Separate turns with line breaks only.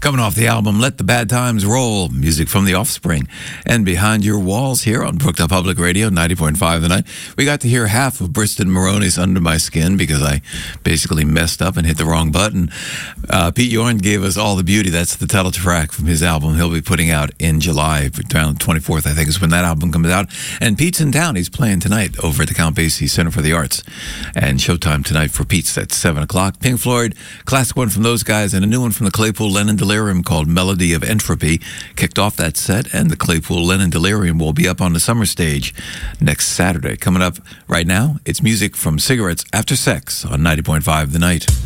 Coming off the album Let the Bad Times Roll, music from The Offspring. And Behind Your Walls here on Brookdale Public Radio, 90.5 The Night. We got to hear half of Briston Maroney's Under My Skin because I basically messed up and hit the wrong button. Pete Yorn gave us All the Beauty. That's the title track from his album he'll be putting out in July, around the 24th, I think, is when that album comes out. And Pete's in town. He's playing tonight over at the Count Basie Center for the Arts. And showtime tonight for Pete's at 7 o'clock. Pink Floyd, classic one from those guys, and a new one from the Claypool Lennon Delirium called Melody of Entropy kicked off that set, and the Claypool Lennon Delirium will be up on the summer stage next Saturday. Coming up right now, it's music from Cigarettes After Sex on 90.5 The Night.